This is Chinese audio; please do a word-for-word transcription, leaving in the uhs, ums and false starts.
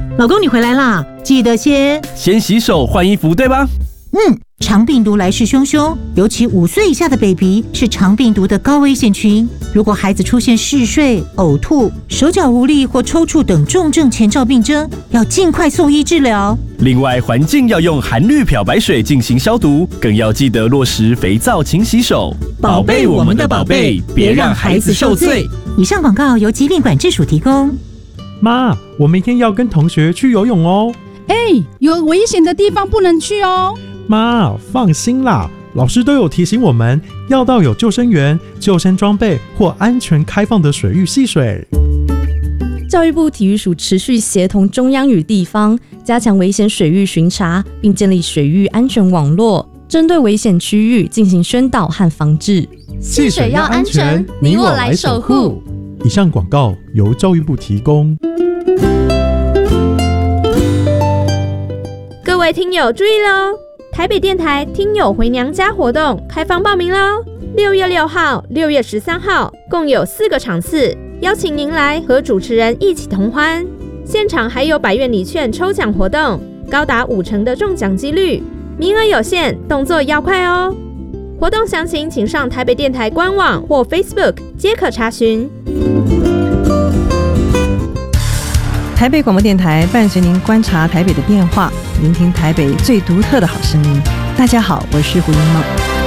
老公你回来啦，记得先先洗手换衣服，对吧？ 嗯，肠病毒来势汹汹，尤其五岁以下的 baby 是肠病毒的高危险群。如果孩子出现嗜睡、呕吐、手脚无力或抽搐等重症前兆病征，要尽快送医治疗。 另外，环境要用含氯漂白水进行消毒，更要记得落实肥皂勤洗手， 宝贝我们的宝贝，别让孩子受罪。以上广告由疾病管制署提供。 妈，我明天要跟同学去游泳哦。 哎，有危险的地方不能去哦。 妈，放心啦，老师都有提醒我们要到有救生员、救生装备或安全开放的水域戏水。 教育部体育署持续协同中央与地方，加强危险水域巡查，并建立水域安全网络，针对危险区域进行宣导和防治。 戏水要安全，你我来守护。 以上广告由教育部提供。 各位听友注意喽！台北电台听友回娘家活动开放报名喽！六月六号、六月十三号共有四个场次，邀请您来和主持人一起同欢。现场还有百元礼券抽奖活动，高达五成的中奖几率，名额有限，动作要快哦！活动详情请上台北电台官网或 Facebook 皆可查询。 台北广播电台伴随您观察台北的变化，聆听台北最独特的好声音。大家好，我是胡因梦。